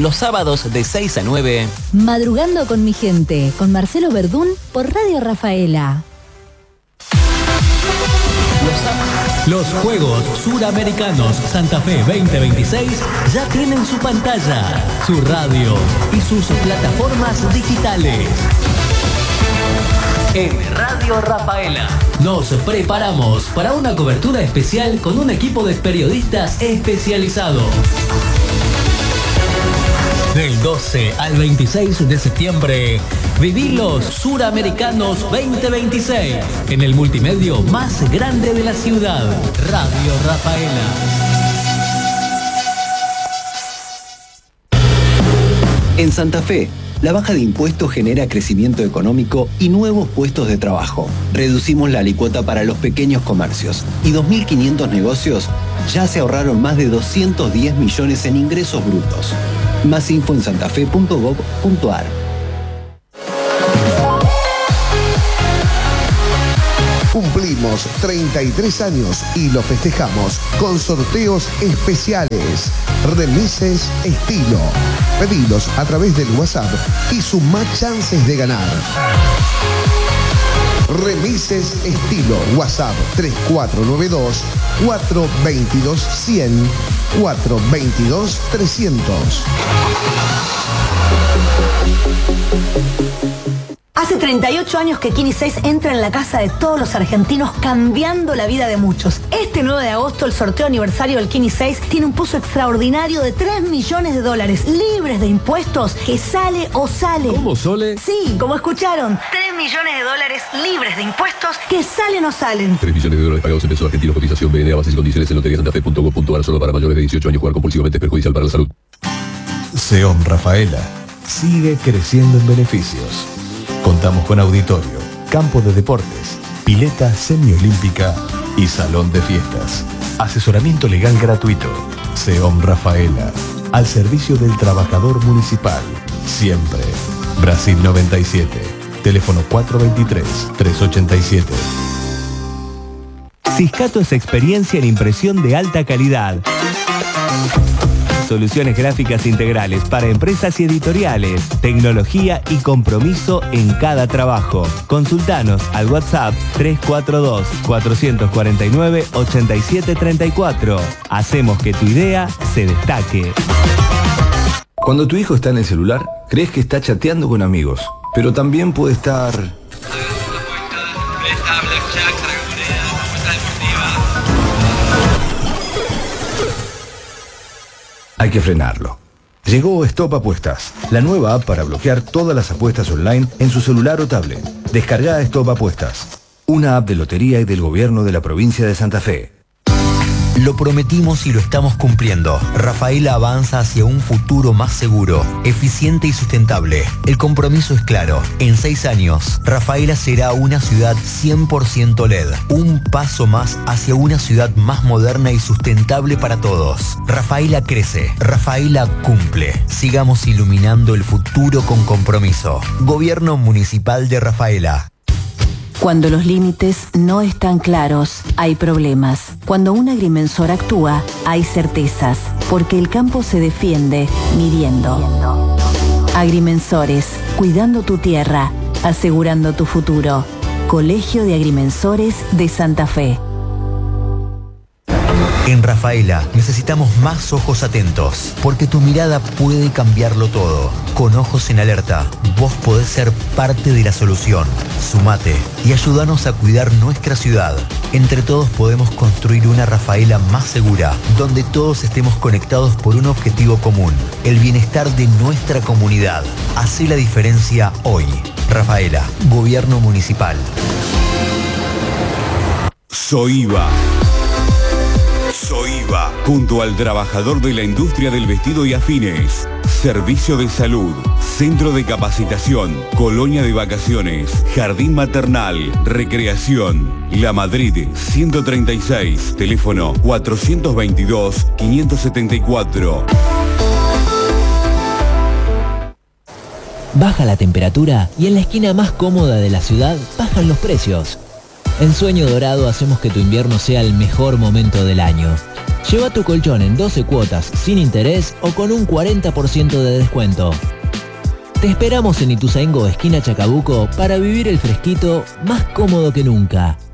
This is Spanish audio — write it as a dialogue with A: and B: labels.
A: los sábados de 6 a 9.
B: Madrugando con mi gente, con Marcelo Verdún por Radio Rafaela.
C: Los Juegos Suramericanos Santa Fe 2026 ya tienen su pantalla, su radio y sus plataformas digitales. En Radio Rafaela nos preparamos para una cobertura especial con un equipo de periodistas especializados. Del 12 al 26 de septiembre, viví los Suramericanos 2026 en el multimedio más grande de la ciudad, Radio Rafaela.
D: En Santa Fe, la baja de impuestos genera crecimiento económico y nuevos puestos de trabajo. Reducimos la alícuota para los pequeños comercios y 2.500 negocios ya se ahorraron más de 210 millones en ingresos brutos. Más info en santafe.gov.ar.
E: Cumplimos 33 años y lo festejamos con sorteos especiales. Remises Estilo. Pedilos a través del WhatsApp y sumá chances de ganar. Remises Estilo. WhatsApp 3492 422 100 422 300.
F: Hace 38 años que Kini 6 entra en la casa de todos los argentinos, cambiando la vida de muchos. Este 9 de agosto, el sorteo aniversario del Kini 6 tiene un pozo extraordinario de $3 millones, libres de impuestos, que sale o sale.
C: ¿Cómo, Sole?
F: Sí, como escucharon, $3 millones libres de impuestos, que salen o salen.
G: $3 millones pagados en pesos argentinos, cotización BNA, bases y condiciones en loteriasantafe.gov.ar. Solo para mayores de 18 años. Jugar compulsivamente es perjudicial para la salud.
H: SEOM Rafaela sigue creciendo en beneficios. Contamos con auditorio, campo de deportes, pileta semiolímpica y salón de fiestas. Asesoramiento legal gratuito. SEOM Rafaela, al servicio del trabajador municipal. Siempre. Brasil 97. Teléfono 423-387.
I: Ciscato es experiencia en impresión de alta calidad. Soluciones gráficas integrales para empresas y editoriales, tecnología y compromiso en cada trabajo. Consultanos al WhatsApp 342-449-8734. Hacemos que tu idea se destaque.
J: Cuando tu hijo está en el celular, crees que está chateando con amigos, pero también puede estar... Hay que frenarlo. Llegó Stop Apuestas, la nueva app para bloquear todas las apuestas online en su celular o tablet. Descarga Stop Apuestas, una app de lotería y del gobierno de la provincia de Santa Fe.
K: Lo prometimos y lo estamos cumpliendo. Rafaela avanza hacia un futuro más seguro, eficiente y sustentable. El compromiso es claro. En 6 años, Rafaela será una ciudad 100% LED. Un paso más hacia una ciudad más moderna y sustentable para todos. Rafaela crece. Rafaela cumple. Sigamos iluminando el futuro con compromiso. Gobierno Municipal de Rafaela.
B: Cuando los límites no están claros, hay problemas. Cuando un agrimensor actúa, hay certezas, porque el campo se defiende midiendo. Agrimensores, cuidando tu tierra, asegurando tu futuro. Colegio de Agrimensores de Santa Fe.
K: En Rafaela necesitamos más ojos atentos, porque tu mirada puede cambiarlo todo. Con Ojos en Alerta, vos podés ser parte de la solución. Sumate y ayúdanos a cuidar nuestra ciudad. Entre todos podemos construir una Rafaela más segura, donde todos estemos conectados por un objetivo común, el bienestar de nuestra comunidad. Hacé la diferencia hoy. Rafaela, Gobierno Municipal.
L: Soiva. Soiva, junto al trabajador de la industria del vestido y afines. Servicio de salud, centro de capacitación, colonia de vacaciones, jardín maternal, recreación. La Madrid 136, teléfono 422-574.
M: Baja la temperatura y en la esquina más cómoda de la ciudad bajan los precios.
A: En Sueño Dorado hacemos que tu invierno sea el mejor momento del año. Lleva tu colchón en 12 cuotas sin interés o con un 40% de descuento. Te esperamos en Ituzaingó, esquina Chacabuco, para vivir el fresquito más cómodo que nunca.